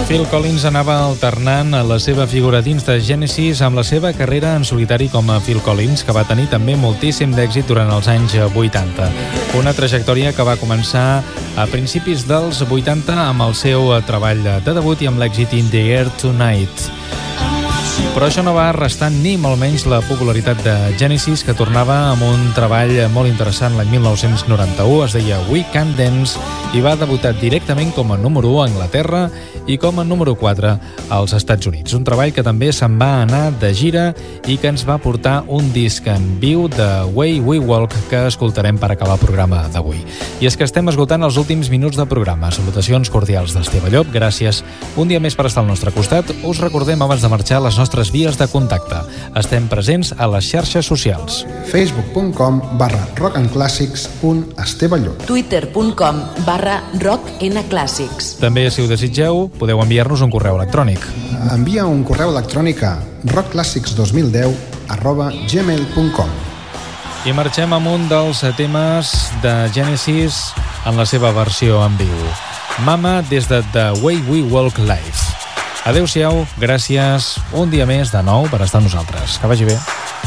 Phil Collins anava alternant la seva figura dins de Genesis amb la seva carrera en solitari com a Phil Collins, que va tenir també moltíssim d'èxit durant els anys 80. Una trajectòria que va començar a principis dels 80 amb el seu treball de debut i amb l'èxit In the Air Tonight. Però això no va restar ni molt menys la popularitat de Genesis, que tornava amb un treball molt interessant l'any 1991, es deia We Can Dance, i va debutar directament com a número 1 a Anglaterra i com a número 4 als Estats Units. Un treball que també se'n va anar de gira i que ens va portar un disc en viu de Way We Walk que escoltarem per acabar el programa d'avui. I és que estem esgotant els últims minuts de programa. Salutacions cordials d'Esteve Llop, gràcies un dia més per estar al nostre costat. Us recordem abans de marxar les nostres vies de contacte. Estem presents a les xarxes socials. facebook.com/rockandclassics.estevellop twitter.com/rocknclassics. També, si ho desitgeu, podeu enviar-nos un correu electrònic. Envia un correu electrònic a rockclassics2010@gmail.com. I marxem amb un dels temes de Genesis en la seva versió en viu. Mama des de The Way We Walk Live. Adéu-siau, gràcies un dia més de nou per estar amb nosaltres. Que vagi bé.